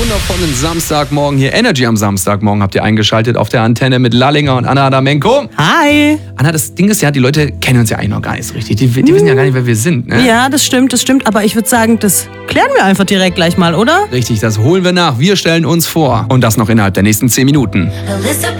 wundervollen Samstagmorgen hier. Energy am Samstagmorgen habt ihr eingeschaltet auf der Antenne mit Lallinger und Anna Adamenko. Hi. Anna, das Ding ist ja, die Leute kennen uns ja eigentlich noch gar nicht so richtig. Die wissen ja gar nicht, wer wir sind. Ne? Ja, das stimmt. Aber ich würde sagen, das klären wir einfach direkt gleich mal, oder? Richtig, das holen wir nach. Wir stellen uns vor. Und das noch innerhalb der nächsten 10 Minuten.